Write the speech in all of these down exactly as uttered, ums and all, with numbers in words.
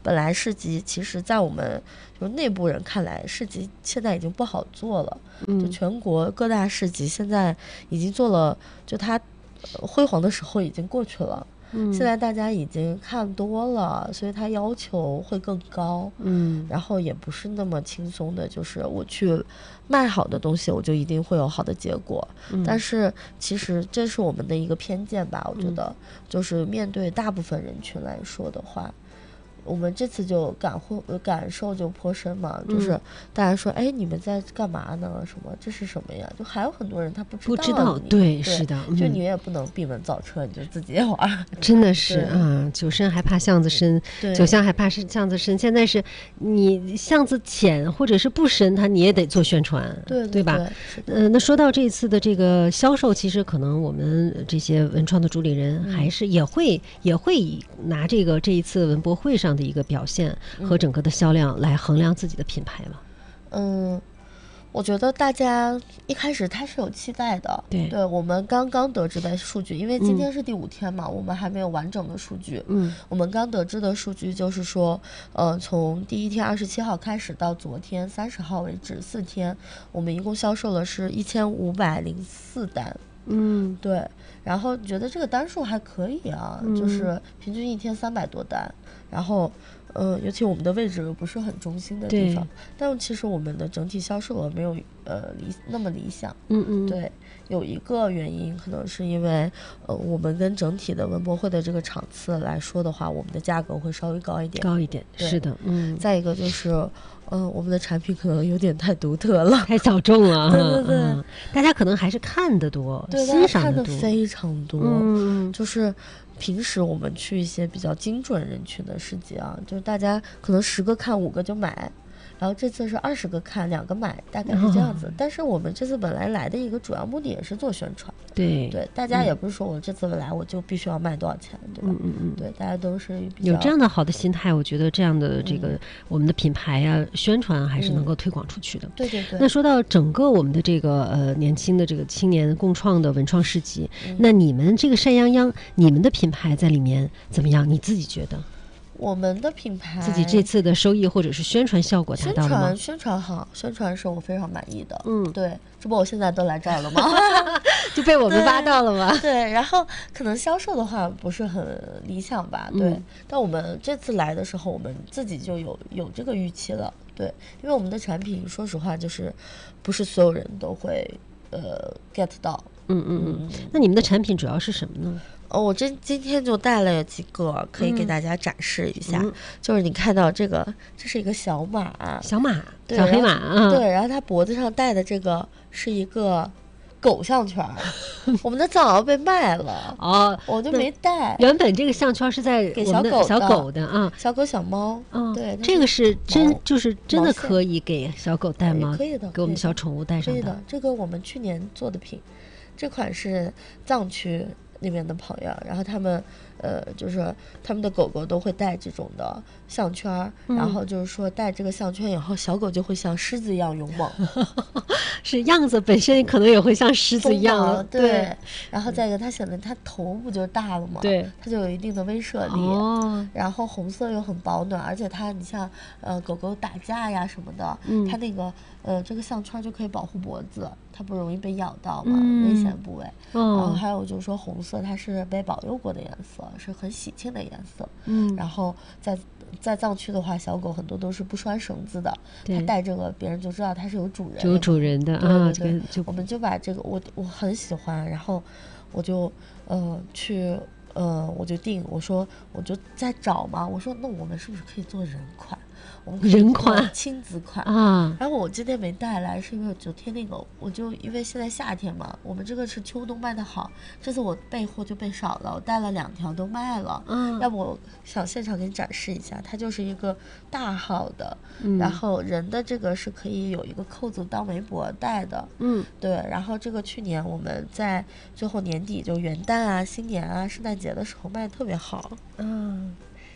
本来市集其实在我们就内部人看来，市集现在已经不好做了， 嗯、 就全国各大市集现在已经做了，就它辉煌的时候已经过去了。嗯、现在大家已经看多了，所以他要求会更高， 嗯， 然后也不是那么轻松的，就是我去卖好的东西，我就一定会有好的结果。嗯、但是其实这是我们的一个偏见吧，我觉得，嗯、就是面对大部分人群来说的话。我们这次就感会感受就颇深嘛，嗯、就是大家说，哎，你们在干嘛呢？什么？这是什么呀？就还有很多人他不知道， 不知道，对，是的， 就你也不能闭门造车，你就自己玩。 真的是啊，酒深还怕巷子深，酒香还怕是巷子深。现在是你巷子浅或者是不深，他你也得做宣传， 对对吧？嗯、呃，那说到这次的这个销售，其实可能我们这些文创的主理人还是也会、嗯、也会拿这个这一次文博会上的一个表现和整个的销量来衡量自己的品牌嘛。 嗯，我觉得大家一开始他是有期待的， 对， 对我们刚刚得知的数据，因为今天是第五天嘛，嗯、我们还没有完整的数据。 嗯， 我们刚得知的数据就是说，呃，从第一天二十七号开始到昨天三十号为止，四天我们一共销售了是一千五百零四单。 嗯， 对，然后觉得这个单数还可以啊，嗯、就是平均一天三百多单，然后。呃，尤其我们的位置不是很中心的地方，但其实我们的整体销售额没有呃理那么理想。 嗯嗯， 对，有一个原因可能是因为呃我们跟整体的文博会的这个场次来说的话，我们的价格会稍微高一点。 高一点，是的，嗯。 再一个就是，嗯、呃，我们的产品可能有点太独特了， 太小众了。 对对对、 嗯，大家可能还是看得多， 对， 欣赏的多， 看得非常多。 嗯， 就是。平时我们去一些比较精准人群的市集啊，就是大家可能十个看五个就买，然后这次是二十个看两个买，大概是这样子。哦、但是我们这次本来来的一个主要目的也是做宣传， 对对，大家也不是说我这次来我就必须要卖多少钱，对吧？ 嗯嗯嗯， 对，大家都是比较有这样的好的心态，我觉得这样的这个、嗯、我们的品牌啊宣传还是能够推广出去的。 嗯、对对对。 那说到整个我们的这个呃年轻的这个青年共创的文创市集，嗯、那你们这个晒泱泱，你们的品牌在里面怎么样？你自己觉得？ 我们的品牌自己这次的收益或者是宣传效果达到了吗？ 宣传宣传好，宣传是我非常满意的。 嗯， 对，这不我现在都来这儿了吗？ 就被我们挖到了吗？ 对，对，然后可能销售的话不是很理想吧，对。嗯、但我们这次来的时候，我们自己就有有这个预期了，对，因为我们的产品，说实话就是不是所有人都会呃 get 到。 嗯嗯嗯。那你们的产品主要是什么呢？ 哦，我这今天就带了几个，可以给大家展示一下。嗯、就是你看到这个，这是一个小马， 小马，小黑马啊。 对，然后它脖子上戴的这个是一个狗项圈，我们的藏獒被卖了哦， 我就没带。 原本这个项圈是在给小狗小狗的啊， 小狗小猫。 嗯， 对， 这个是真就是真的可以给小狗戴吗？ 可以的， 给我们小宠物戴上的。 可以的，这个我们去年做的品，这款是藏区那边的朋友，然后他们呃就是他们的狗狗都会戴这种的项圈、嗯、然后就是说戴这个项圈以后小狗就会像狮子一样勇猛是样子本身可能也会像狮子一样， 对, 对，然后再一个它显得它头不就大了吗？ 对， 它就有一定的威慑力、 哦、 然后红色又很保暖，而且它你像呃狗狗打架呀什么的、嗯、它那个呃这个项圈就可以保护脖子，它不容易被咬到嘛、嗯、危险部位、哦、然后还有就是说红色它是被保佑过的颜色，是很喜庆的颜色。 嗯， 然后在在藏区的话，小狗很多都是不拴绳子的，它带这个别人就知道它是有主人， 有主人的啊。对对对，就我们就把这个我我很喜欢，然后我就呃去呃我就定，我说我就在找嘛，我说那我们是不是可以做人款？我们人款亲子款啊， 然后我今天没带来，是因为昨天那个我就因为现在夏天嘛，我们这个是秋冬卖的好，这次我备货就备少了，我带了两条都卖了。 嗯， 要不我想现场给你展示一下，它就是一个大号的， 嗯、 然后人的这个是可以有一个扣子当围脖带的。 嗯， 对，然后这个去年我们在最后年底就元旦啊、新年啊、圣诞节的时候卖的特别好。 嗯。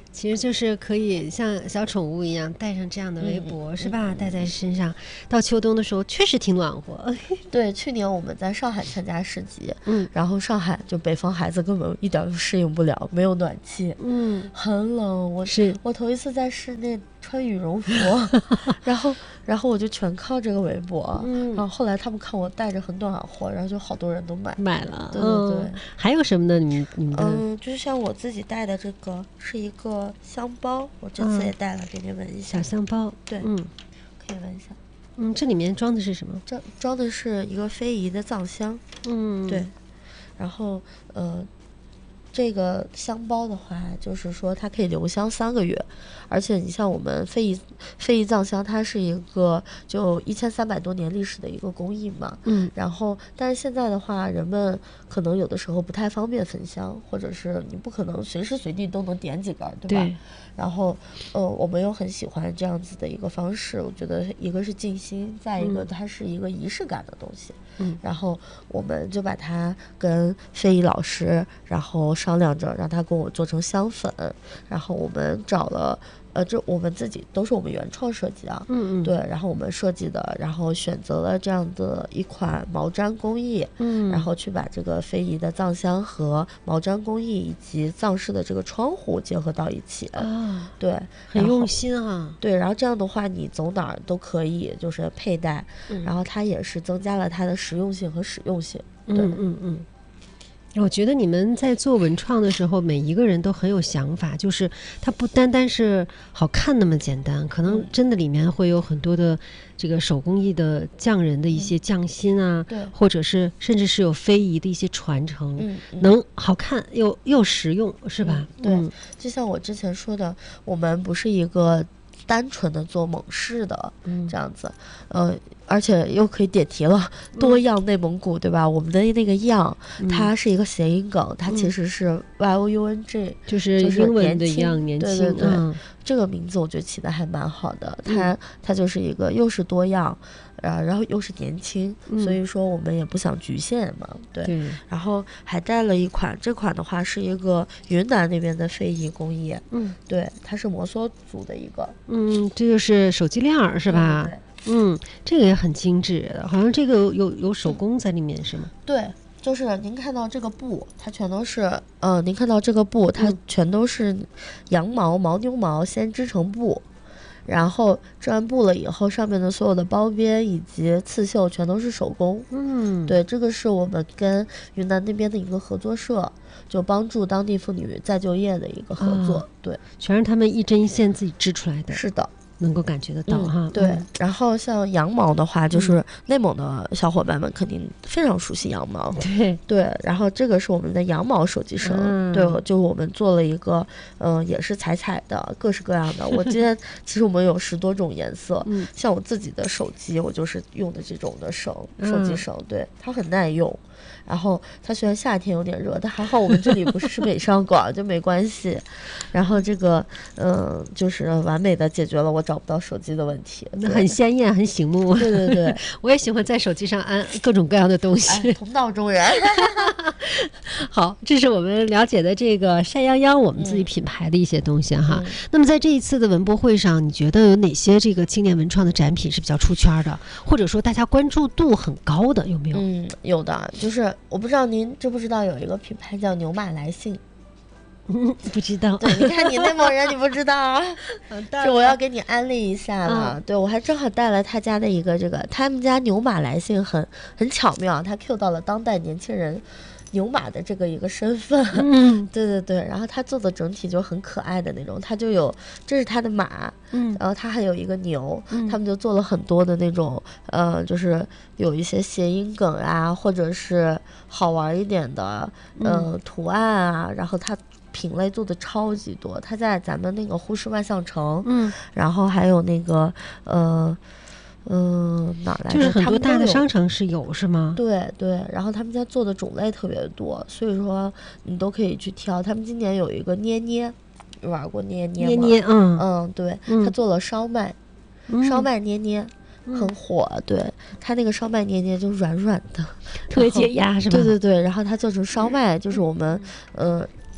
其实就是可以像小宠物一样带上这样的围脖、嗯、是吧、嗯、带在身上，到秋冬的时候确实挺暖和。 对，去年我们在上海参加市集，嗯，然后上海就北方孩子根本一点都适应不了，没有暖气，嗯，很冷，我是我头一次在室内穿羽绒服然后然后我就全靠这个围脖、嗯、然后后来他们看我带着很暖和，然后就好多人都买买了。 对对对、 嗯、还有什么呢？你你们的嗯，就是像我自己带的这个是一个香包，我这次也带了、嗯、给你闻一下。 小香包， 对， 嗯， 可以闻一下。 嗯，这里面装的是什么？ 这装的是一个非遗的藏香。嗯，对，然后呃这个香包的话，就是说它可以留香三个月，而且你像我们非遗非遗藏香，它是一个就一千三百多年历史的一个工艺嘛，嗯，然后但是现在的话，人们可能有的时候不太方便焚香，或者是你不可能随时随地都能点几根，对吧？对。然后，呃，我们又很喜欢这样子的一个方式，我觉得一个是静心，再一个它是一个仪式感的东西。嗯，然后我们就把它跟非遗老师，然后商量着让他跟我做成香粉，然后我们找了。呃，这我们自己都是我们原创设计啊，嗯嗯，对，然后我们设计的，然后选择了这样的一款毛毡工艺，嗯，然后去把这个非遗的藏香和毛毡工艺以及藏式的这个窗户结合到一起，啊，对， 很用心啊， 对，然后这样的话你走哪儿都可以就是佩戴，嗯、然后它也是增加了它的实用性和实用性，对， 嗯嗯嗯。我觉得你们在做文创的时候，每一个人都很有想法，就是它不单单是好看那么简单，可能真的里面会有很多的这个手工艺的匠人的一些匠心啊， 嗯、 或者是甚至是有非遗的一些传承，嗯嗯、能好看又又实用，是吧？ 嗯、对、嗯，就像我之前说的，我们不是一个单纯的做蒙氏的、嗯、这样子，呃。而且又可以点题了，多样内蒙古，对吧？我们的那个样，它是一个谐音梗，它其实是 Y O U N G， 就是英文的样，年轻。 对对对，嗯、这个名字我觉得起的还蛮好的。它、嗯、它就是一个又是多样，啊，然后又是年轻，嗯、所以说我们也不想局限嘛，对。 对。 然后还带了一款，这款的话是一个云南那边的非遗工艺，嗯，对，它是摩梭族的一个， 嗯，这就是手机链是吧？ 对。对嗯，这个也很精致，好像这个有有手工在里面是吗？ 对，就是您看到这个布，它全都是，呃，您看到这个布，它全都是羊毛、牦牛毛先织成布，然后织完布了以后，上面的所有的包边以及刺绣全都是手工。嗯，对，这个是我们跟云南那边的一个合作社，就帮助当地妇女再就业的一个合作。哦、对， 全是他们一针一线自己织出来的。 是的。 能够感觉得到、嗯、哈， 对、嗯。然后像羊毛的话，就是内蒙的小伙伴们肯定非常熟悉羊毛， 对对。然后这个是我们的羊毛手机绳，嗯、对，就我们做了一个，嗯、呃，也是彩彩的，各式各样的。我今天其实我们有十多种颜色，嗯，像我自己的手机，我就是用的这种的绳，手机绳，对，它很耐用。然后它虽然夏天有点热，但还好我们这里不是北上广，就没关系。然后这个，嗯、呃，就是完美的解决了我找不到手机的问题， 那很鲜艳，很醒目。 对对对， 我也喜欢在手机上安各种各样的东西。 哎、同道中人。 好，这是我们了解的这个晒泱泱我们自己品牌的一些东西哈。嗯、那么在这一次的文博会上，你觉得有哪些这个青年文创的展品是比较出圈的，或者说大家关注度很高的，有没有？ 嗯，有的，就是我不知道您知不知道有一个品牌叫牛马来信。 嗯，不知道。 对，你看你内蒙人，你不知道啊？就我要给你安利一下了。嗯、对，我还正好带了他家的一个这个，他们家牛马来信很很巧妙，他 Q 到了当代年轻人牛马的这个一个身份。嗯，对对对。然后他做的整体就很可爱的那种，他就有这是他的马，嗯，然后他还有一个牛，嗯、他们就做了很多的那种，呃，就是有一些谐音梗啊，或者是好玩一点的，呃，嗯、图案啊，然后他。品类做的超级多，它在咱们那个呼市万象城，嗯，然后还有那个呃嗯、呃、哪来的， 就是很多大的商城是有是吗？ 对对，然后他们家做的种类特别多，所以说你都可以去挑。他们今年有一个捏捏，玩过捏捏吗？ 捏捏，嗯嗯，对，嗯、他做了烧麦，嗯、烧麦捏捏。很火，对，它那个烧麦捏捏就软软的， 特别解压是吧？ 对对对，然后它做成烧麦，就是我们呃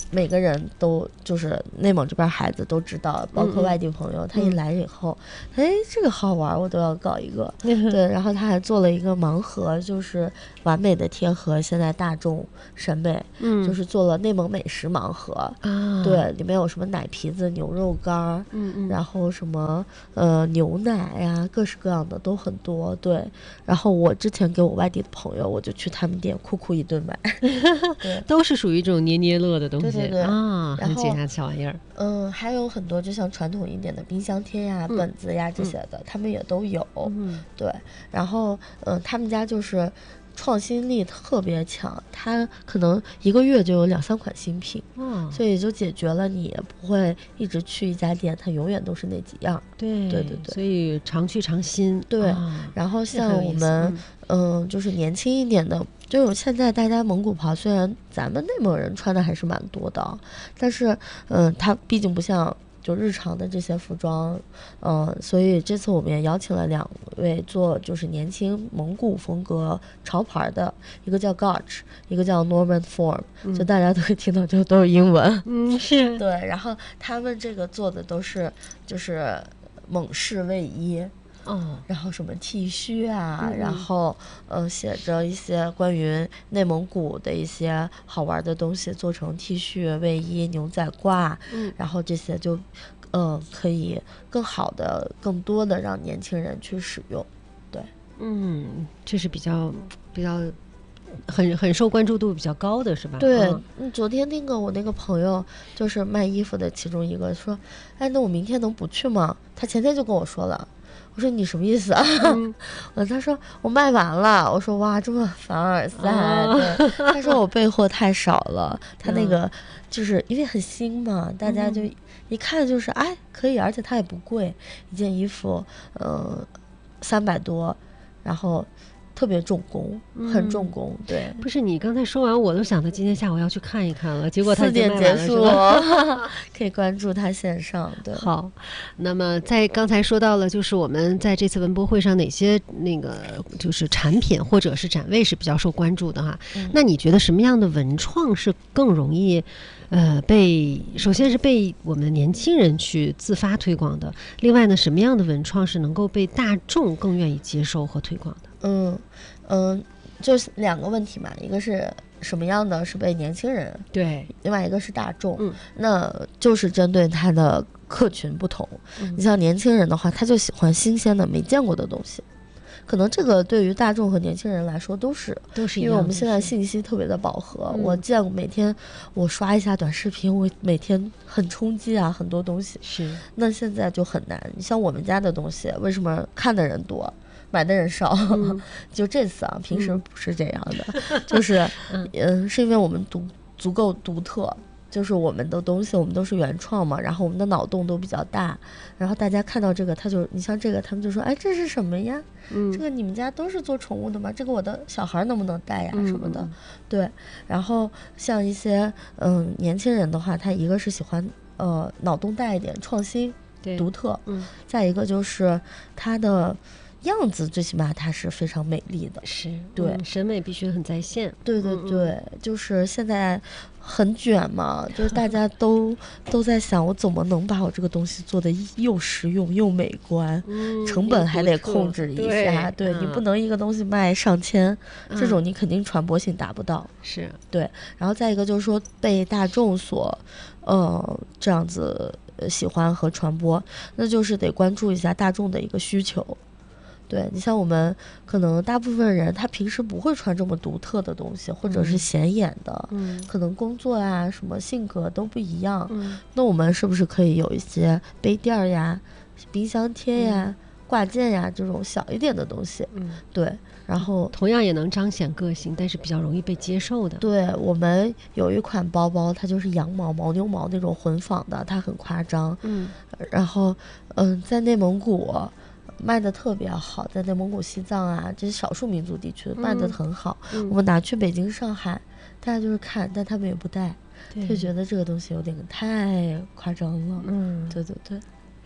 每个人都就是内蒙这边孩子都知道，包括外地朋友，嗯、他一来以后，哎、嗯，这个好玩，我都要搞一个。对，然后他还做了一个盲盒，就是完美的贴合现在大众审美，嗯，就是做了内蒙美食盲盒，啊，对，里面有什么奶皮子、牛肉干，嗯嗯，然后什么呃牛奶呀、啊，各式各样的都很多。对，然后我之前给我外地的朋友，我就去他们店哭哭一顿买， 对，都是属于这种捏捏乐的东西。 对对对啊，很解压小玩意儿。 嗯，还有很多就像传统一点的冰箱贴呀、嗯、本子呀这些的，嗯、他们也都有。嗯，对。然后，嗯，他们家就是创新力特别强，他可能一个月就有两三款新品。嗯，所以就解决了你也不会一直去一家店，它永远都是那几样。 对对对对， 所以常去常新。 对， 啊、 然后像我们，嗯、呃，就是年轻一点的。就现在大家蒙古袍，虽然咱们内蒙人穿的还是蛮多的，但是嗯，它毕竟不像就日常的这些服装，嗯，所以这次我们也邀请了两位做就是年轻蒙古风格潮牌的，一个叫 Gotch， 一个叫 Norman Form，嗯、就大家都会听到就都是英文， 嗯，是对，然后他们这个做的都是就是蒙式卫衣。 哦， 然后什么 T 恤啊， 嗯、 然后呃写着一些关于内蒙古的一些好玩的东西，做成 T 恤、卫衣、牛仔褂，嗯，然后这些就呃可以更好的、更多的让年轻人去使用，对， 嗯，这是比较比较很很受关注度比较高的是吧？ 对，嗯，昨天那个我那个朋友就是卖衣服的其中一个说，哎，那我明天能不去吗？他前天就跟我说了。我说你什么意思啊？嗯、他说我卖完了。我说哇，这么凡尔赛。啊、对，他说我备货太少了。他那个就是因为很新嘛，大家就一看就是哎可以，而且它也不贵，一件衣服呃三百多，然后特别重工，很重工。嗯、对， 不是你刚才说完，我都想着今天下午要去看一看了，结果他四点结束，可以关注他线上。对， 好，那么在刚才说到了，就是我们在这次文博会上哪些那个就是产品或者是展位是比较受关注的哈？嗯、那你觉得什么样的文创是更容易？呃，被首先是被我们的年轻人去自发推广的，另外呢，什么样的文创是能够被大众更愿意接受和推广的？ 嗯嗯，就是两个问题嘛，一个是什么样的是被年轻人， 对， 另外一个是大众，嗯，那就是针对他的客群不同。嗯、你像年轻人的话，他就喜欢新鲜的、没见过的东西。可能这个对于大众和年轻人来说都是都是， 因为我们现在信息特别的饱和。嗯、我见过每天我刷一下短视频，我每天很冲击啊，很多东西。 是，那现在就很难。你像我们家的东西，为什么看的人多？买的人少，嗯、就这次啊，平时不是这样的，嗯、就是，嗯、呃，是因为我们独足够独特，就是我们的东西，我们都是原创嘛，然后我们的脑洞都比较大，然后大家看到这个，他就，你像这个，他们就说，哎，这是什么呀？嗯，这个你们家都是做宠物的吗？这个我的小孩能不能带呀？什么的，嗯、对。然后像一些嗯年轻人的话，他一个是喜欢呃脑洞大一点，创新、独特，嗯，再一个就是他的。样子最起码它是非常美丽的， 是对、 嗯、审美必须很在线。 对对对，嗯嗯就是现在很卷嘛，就是大家都都在想我怎么能把我这个东西做得又实用又美观，嗯、成本还得控制一下。对, 对、嗯、你不能一个东西卖上千，嗯、这种你肯定传播性达不到。 是对，然后再一个就是说被大众所呃这样子喜欢和传播，那就是得关注一下大众的一个需求。对，你像我们可能大部分人他平时不会穿这么独特的东西，或者是显眼的，嗯，可能工作啊什么性格都不一样，嗯，那我们是不是可以有一些杯垫呀、冰箱贴呀、嗯、挂件呀这种小一点的东西？嗯，对，然后同样也能彰显个性，但是比较容易被接受的。 对，我们有一款包包，它就是羊毛、牦牛毛那种混纺的，它很夸张，嗯，然后嗯，在内蒙古。卖的特别好，在内蒙古、西藏啊这些少数民族地区卖的很好、嗯、我们拿去北京、上海大家就是看，但他们也不带，就觉得这个东西有点太夸张了。嗯，对对对，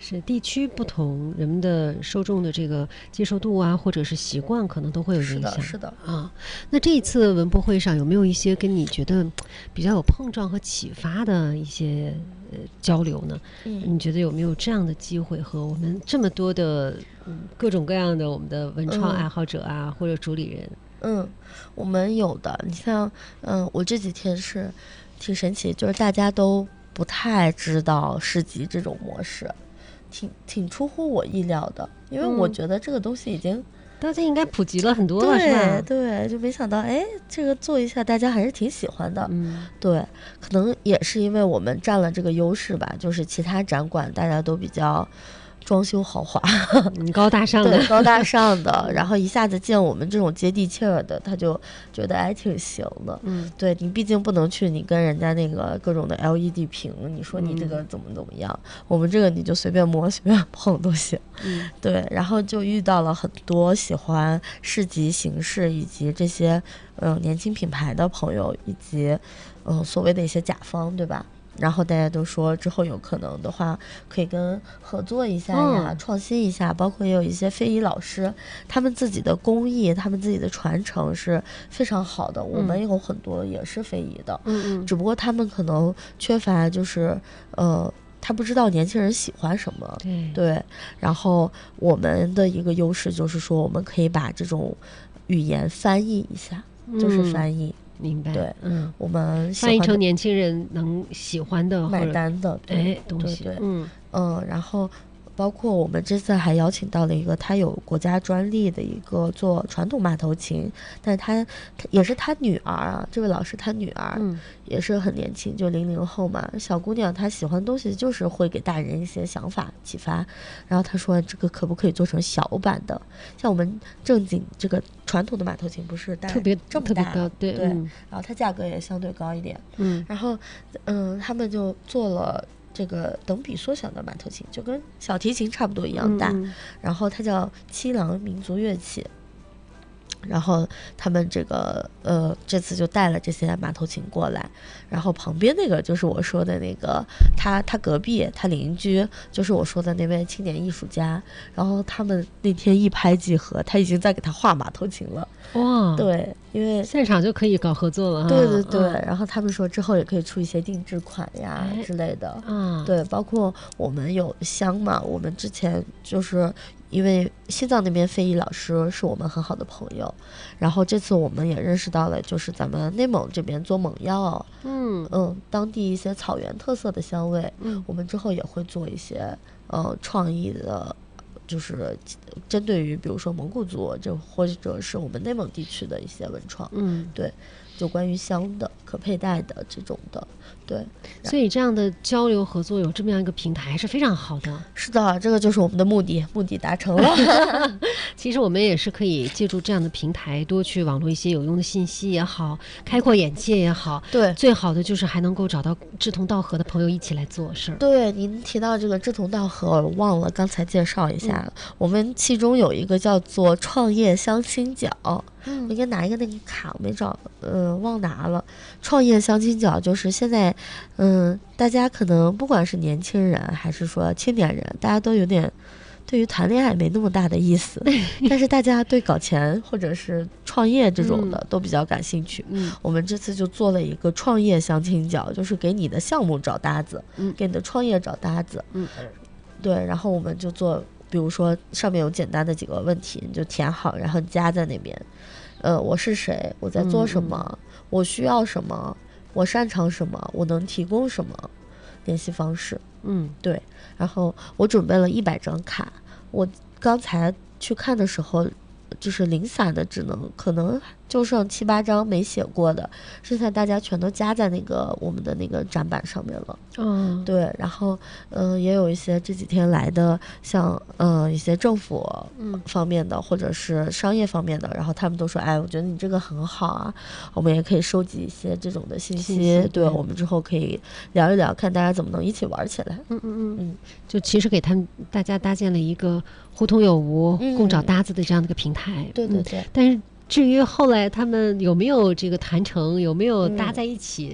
是地区不同，人们的受众的这个接受度啊，或者是习惯，可能都会有影响。 是的，是的啊。那这一次文博会上有没有一些跟你觉得比较有碰撞和启发的一些呃交流呢？ 嗯， 你觉得有没有这样的机会和我们这么多的、嗯、各种各样的我们的文创爱好者啊，嗯、或者主理人？ 嗯，我们有的。你像，嗯，我这几天是挺神奇，就是大家都不太知道市集这种模式。挺挺出乎我意料的，因为我觉得这个东西已经、嗯、 大家应该普及了很多了，是吧？ 对，就没想到，哎，这个做一下，大家还是挺喜欢的。 嗯， 对，可能也是因为我们占了这个优势吧，就是其他展馆大家都比较装修豪华， 高大上的， 对，高大上的，然后一下子见我们这种接地气儿的，他就觉得哎挺行的。 嗯， 对，你毕竟不能去你跟人家那个各种的 L E D 屏，你说你这个怎么怎么样，嗯、我们这个你就随便摸随便碰都行。 嗯， 对，然后就遇到了很多喜欢市集形式以及这些嗯、呃、年轻品牌的朋友，以及嗯、呃、所谓的一些甲方，对吧？然后大家都说之后有可能的话可以跟合作一下呀、嗯、创新一下，包括也有一些非遗老师他们自己的工艺他们自己的传承是非常好的、嗯、我们有很多也是非遗的， 嗯嗯， 只不过他们可能缺乏就是呃他不知道年轻人喜欢什么， 对对，然后我们的一个优势就是说我们可以把这种语言翻译一下、嗯、就是翻译， 明白， 对， 嗯， 我们翻译成年轻人能喜欢的、 买单的， 哎，东西， 对对， 嗯嗯，然后包括我们这次还邀请到了一个他有国家专利的一个做传统马头琴，但是他他也是他女儿啊，这位老师他女儿、 嗯、 也是很年轻，就零零后嘛，小姑娘，她喜欢东西就是会给大人一些想法启发，然后她说这个可不可以做成小版的，像我们正经这个传统的马头琴不是大特别这么大， 特别高，对对、 嗯， 然后它价格也相对高一点， 嗯， 然后嗯他们就做了这个等比缩小的马头琴，就跟小提琴差不多一样大、 嗯、 然后它叫七郎民族乐器，然后他们这个呃这次就带了这些马头琴过来，然后旁边那个就是我说的那个他他隔壁他邻居就是我说的那位青年艺术家，然后他们那天一拍即合，他已经在给他画马头琴了。 哇， 对，因为现场就可以搞合作了， 对对对、 嗯、 然后他们说之后也可以出一些定制款呀、哎、之类的、 嗯、 对，包括我们有香嘛，我们之前就是因为西藏那边非遗老师是我们很好的朋友，然后这次我们也认识到了就是咱们内蒙这边做蒙药， 嗯嗯，当地一些草原特色的香味， 嗯， 我们之后也会做一些呃创意的，就是针对于比如说蒙古族，就或者是我们内蒙地区的一些文创， 嗯， 对，就关于香的可佩戴的这种的，对， 所以这样的交流合作有这么样一个平台是非常好的。 是的，这个就是我们的目的，目的达成了。 其实我们也是可以借助这样的平台多去网络一些有用的信息也好，开阔眼界也好， 对， 最好的就是还能够找到志同道合的朋友一起来做事儿。 对，您提到这个志同道合，我忘了刚才介绍一下、嗯、我们其中有一个叫做创业相亲角， 嗯， 我应该拿一个那个卡，没找，呃，忘拿了。创业相亲角就是现在，嗯，大家可能不管是年轻人还是说青年人，大家都有点对于谈恋爱没那么大的意思，但是大家对搞钱或者是创业这种的、嗯、都比较感兴趣。 嗯， 我们这次就做了一个创业相亲角，就是给你的项目找搭子， 嗯， 给你的创业找搭子， 嗯， 对，然后我们就做。比如说上面有简单的几个问题，你就填好，然后加在那边。呃，我是谁？我在做什么？嗯、我需要什么？我擅长什么？我能提供什么？联系方式。 嗯， 对。然后我准备了一百张卡，我刚才去看的时候，就是零散的，只能可能就剩七八张没写过的，剩下大家全都加在那个我们的那个展板上面了。 嗯， 对，然后嗯、呃，也有一些这几天来的，像嗯、呃、一些政府方面的、嗯、或者是商业方面的，然后他们都说，哎，我觉得你这个很好啊，我们也可以收集一些这种的信息， 信息对，对我们之后可以聊一聊，看大家怎么能一起玩起来。 嗯嗯嗯嗯，就其实给他们大家搭建了一个互通有无、嗯、共找搭子的这样的一个平台。 对对对， 嗯、但是至于后来他们有没有这个谈成，有没有搭在一起，嗯、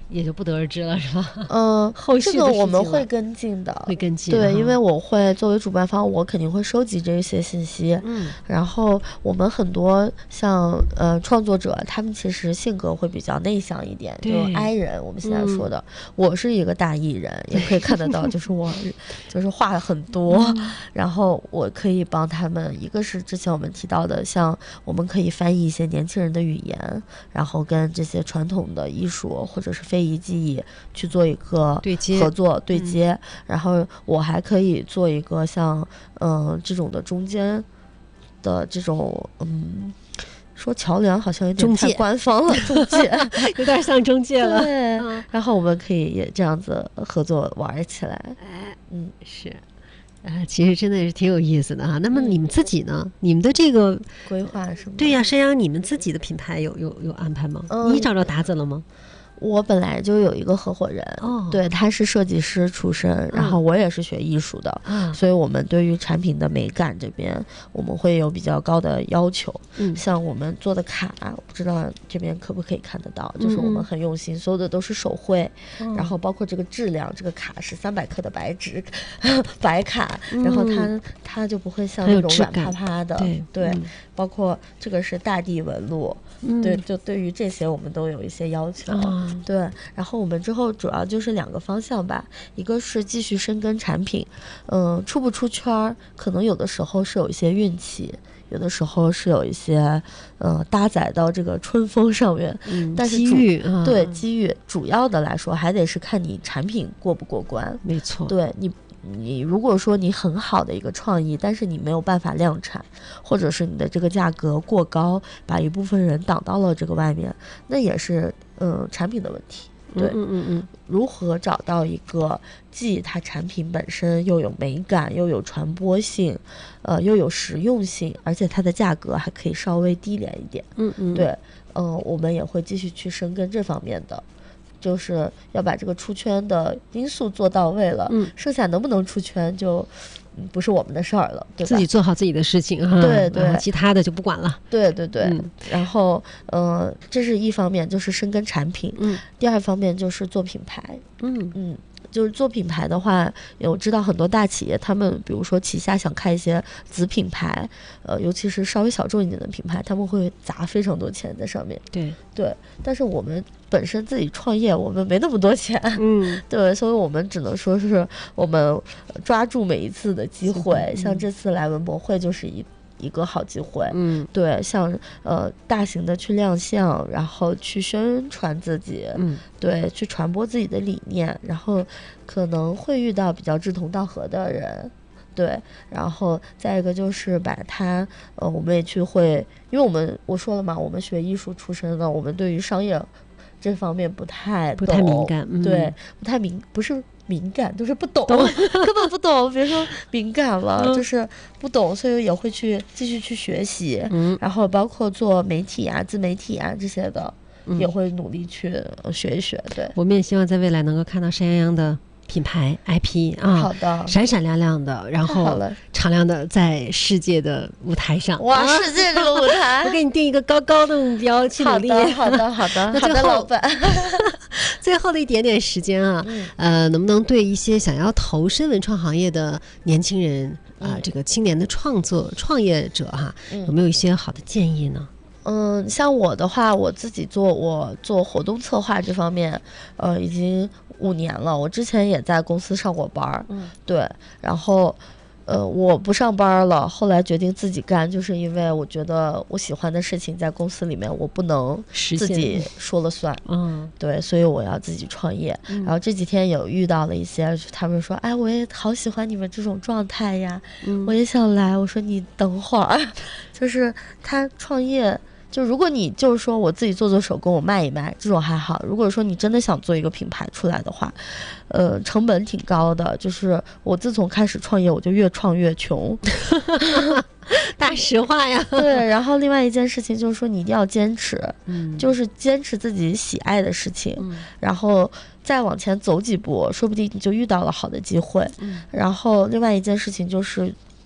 也就不得而知了，是吧？ 嗯， 后续的这个我们事情了会跟进的， 会跟进对， 哈因为我会作为主办方，我肯定会收集这些信息。 嗯， 然后我们很多像呃创作者，他们其实性格会比较内向一点，就对 I 人，我们现在说的。我是一个大 E 人，也可以看得到，就是我就是话很多，然后我可以帮他们，一个是之前我们提到的，像我们可以翻译一些年轻人的语言，然后跟这些传统的艺术或者是非遗技艺去做一个对接合作对接，然后我还可以做一个像嗯、呃、这种的中间的这种嗯。说桥梁好像有点太官方了，中介有点像中介了。 对、 嗯， 然后我们可以也这样子合作玩起来。 哎， 嗯， 是。啊，其实真的是挺有意思的哈。那么你们自己呢？你们的这个规划是吗？ 对呀，山羊，你们自己的品牌有有有安排吗？ 嗯、 你找着搭子了吗？ 我本来就有一个合伙人， 哦、 对，他是设计师出身，嗯、然后我也是学艺术的， 嗯、 所以我们对于产品的美感这边，我们会有比较高的要求。 嗯， 像我们做的卡，我不知道这边可不可以看得到，就是我们很用心，所有的都是手绘， 嗯、 然后包括这个质量，这个卡是三百克的白纸白卡，嗯、然后它它就不会像那种软趴趴的， 对对、 嗯， 包括这个是大地纹路， 嗯、 对，就对于这些我们都有一些要求。 哦对，然后我们之后主要就是两个方向吧，一个是继续深耕产品，嗯、呃，出不出圈，可能有的时候是有一些运气，有的时候是有一些呃搭载到这个春风上面， 嗯， 但是机遇，嗯、 对机遇，主要的来说还得是看你产品过不过关， 没错， 对你。你如果说你很好的一个创意，但是你没有办法量产，或者是你的这个价格过高，把一部分人挡到了这个外面，那也是嗯产品的问题。对， 嗯嗯嗯， 如何找到一个既它产品本身又有美感，又有传播性，呃，又有实用性，而且它的价格还可以稍微低廉一点。 嗯嗯， 对，嗯、呃，我们也会继续去深耕这方面的。就是要把这个出圈的因素做到位了， 嗯， 剩下能不能出圈就不是我们的事儿了，对吧？ 自己做好自己的事情哈， 对对， 然后其他的就不管了。 对对对， 嗯、 然后呃，这是一方面，就是深耕产品， 嗯， 第二方面就是做品牌， 嗯嗯。就是做品牌的话，我知道很多大企业，他们比如说旗下想开一些子品牌，呃，尤其是稍微小众一点的品牌，他们会砸非常多钱在上面。 对对，但是我们本身自己创业，我们没那么多钱， 嗯， 对，所以我们只能说是我们抓住每一次的机会， 嗯、 像这次来文博会就是一。一个好机会， 嗯， 对，像呃大型的去亮相，然后去宣传自己， 嗯， 对，去传播自己的理念，然后可能会遇到比较志同道合的人，对，然后再一个就是把它，呃，我们也去会，因为我们我说了嘛，我们学艺术出身的，我们对于商业这方面不太不太敏感， 嗯、对，不太敏，不是。敏感都是不懂，根本不懂，别说敏感了，嗯、就是不懂，所以也会去继续去学习， 嗯， 然后包括做媒体啊、自媒体啊这些的， 嗯、 也会努力去学一学。对， 我们也希望在未来能够看到山羊羊的品牌 I P 啊， 好的， 闪闪亮亮的，然后敞亮的在世界的舞台上。 哇，啊、世界这个舞台， 我给你定一个高高的目标去努力。 好的，好的，好的，好的，老板。 最后的一点点时间啊， 嗯、 呃，能不能对一些想要投身文创行业的年轻人啊、呃嗯， 这个青年的创作创业者哈、啊， 嗯、 有没有一些好的建议呢？ 嗯，像我的话，我自己做我做活动策划这方面，呃，已经五年了。我之前也在公司上过班儿， 嗯， 对，然后。呃，我不上班了，后来决定自己干，就是因为我觉得我喜欢的事情在公司里面我不能自己说了算， 嗯， 对，所以我要自己创业。 嗯、 然后这几天有遇到了一些，他们说，哎，我也好喜欢你们这种状态呀， 嗯、 我也想来。我说你等会儿，就是他创业。就如果你就是说我自己做做手工，我卖一卖，这种还好。如果说你真的想做一个品牌出来的话，呃，成本挺高的。就是我自从开始创业，我就越创越穷。 大实话呀。 对，然后另外一件事情就是说，你一定要坚持， 嗯， 就是坚持自己喜爱的事情， 嗯， 然后再往前走几步，说不定你就遇到了好的机会。 嗯， 然后另外一件事情就是。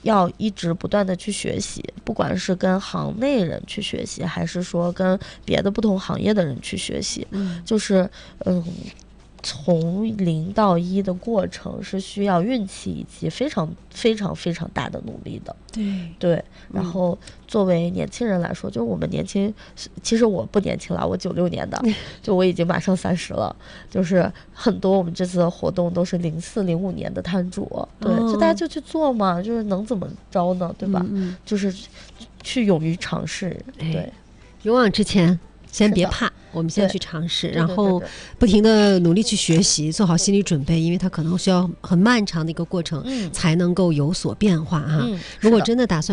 要一直不断的去学习，不管是跟行内人去学习，还是说跟别的不同行业的人去学习， 嗯， 就是嗯。从零到一的过程是需要运气以及非常非常非常大的努力的。 对对，然后作为年轻人来说，就是我们年轻，其实我不年轻了，我九六年的，就我已经马上三十了。就是很多我们这次的活动都是零四零五年的摊主，对， 哦就大家就去做嘛，就是能怎么着呢，对吧？ 嗯嗯就是去勇于尝试，对， 哎勇往直前。先别是的怕，我们先对去尝试， 对对然后对对不停的努力去学习，做好心理准备，因为它可能需要很漫长的一个过程， 嗯才能够有所变化哈。 嗯， 如果是的真的打算